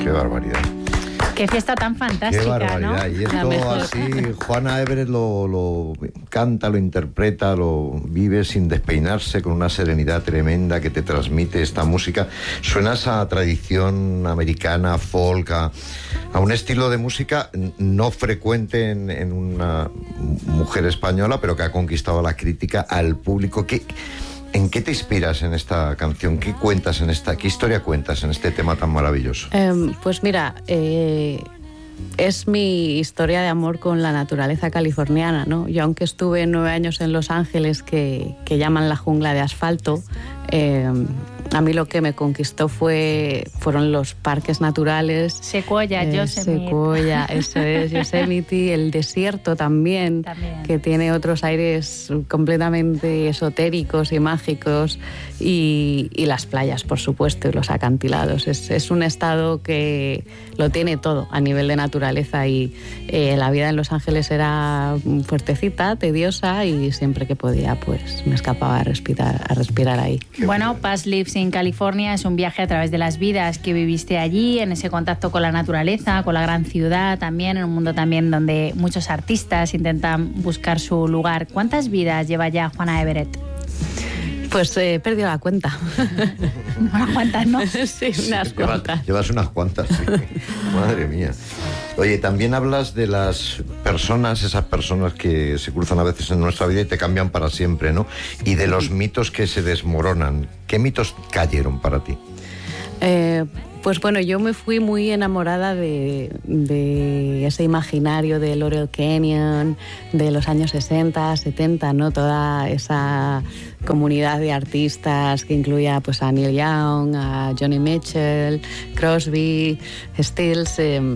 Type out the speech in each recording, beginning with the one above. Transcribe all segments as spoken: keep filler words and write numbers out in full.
Qué barbaridad. Qué fiesta tan fantástica, Qué barbaridad, ¿no? y esto así, Juana Everett lo, lo canta, lo interpreta, lo vive sin despeinarse, con una serenidad tremenda que te transmite esta música. Suena a esa tradición americana, folk, a, a un estilo de música no frecuente en, en una mujer española, pero que ha conquistado la crítica, al público. ¿Qué, ¿En qué te inspiras en esta canción? ¿Qué cuentas en esta, qué historia cuentas en este tema tan maravilloso? Eh, pues mira, eh, es mi historia de amor con la naturaleza californiana, ¿no? Yo, aunque estuve nueve años en Los Ángeles, que, que llaman la jungla de asfalto, eh, a mí lo que me conquistó fue fueron los parques naturales. Sequoia, eh, Yosemite. Sequoia, eso es, Yosemite, el desierto también, también, que tiene otros aires completamente esotéricos y mágicos, y, y las playas, por supuesto, y los acantilados. Es, es un estado que lo tiene todo a nivel de naturaleza, y eh, la vida en Los Ángeles era fuertecita, tediosa, y siempre que podía pues me escapaba a respirar, a respirar ahí. Bueno, Past Lives in California es un viaje a través de las vidas que viviste allí, en ese contacto con la naturaleza, con la gran ciudad también, en un mundo también donde muchos artistas intentan buscar su lugar. ¿Cuántas vidas lleva ya Juana Everett? Pues he eh, perdido la cuenta. Unas cuantas, ¿no? Sí, unas sí, cuantas. Llevas, llevas unas cuantas, sí. Madre mía. Oye, también hablas de las personas, esas personas que se cruzan a veces en nuestra vida y te cambian para siempre, ¿no? Y de los mitos que se desmoronan. ¿Qué mitos cayeron para ti? Eh... Pues bueno, yo me fui muy enamorada de, de ese imaginario de Laurel Canyon, de los años sesenta, setenta, ¿no? Toda esa comunidad de artistas que incluía pues, a Neil Young, a Johnny Mitchell, Crosby, Stills, eh, uh-huh.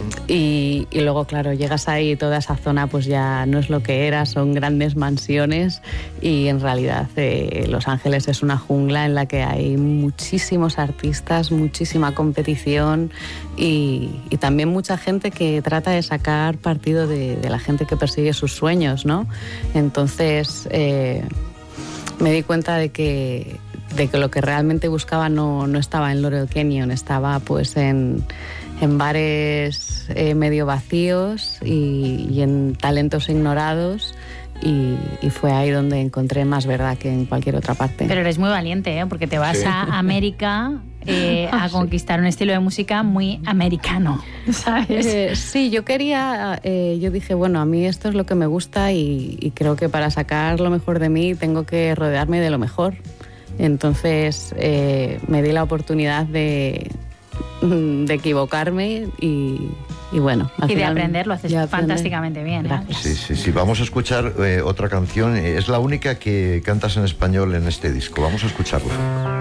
y, y luego, claro, llegas ahí y toda esa zona pues ya no es lo que era, son grandes mansiones, y en realidad eh, Los Ángeles es una jungla en la que hay muchísimos artistas, muchísima competición, y, y también mucha gente que trata de sacar partido de, de la gente que persigue sus sueños, ¿no? Entonces eh, me di cuenta de que, de que lo que realmente buscaba no, no estaba en Laurel Canyon, estaba pues en, en bares eh, medio vacíos y, y en talentos ignorados. Y, y fue ahí donde encontré más verdad que en cualquier otra parte. Pero eres muy valiente, ¿eh? Porque te vas sí. a América eh, a sí. conquistar un estilo de música muy americano, ¿sabes? Eh, sí, yo quería, eh, yo dije, bueno, a mí esto es lo que me gusta, y, y creo que para sacar lo mejor de mí tengo que rodearme de lo mejor. Entonces eh, me di la oportunidad de, de equivocarme y... Y bueno, al y final, de aprender, lo haces fantásticamente bien. ¿eh? Sí, sí, sí. Vamos a escuchar eh, otra canción. Es la única que cantas en español en este disco. Vamos a escucharla.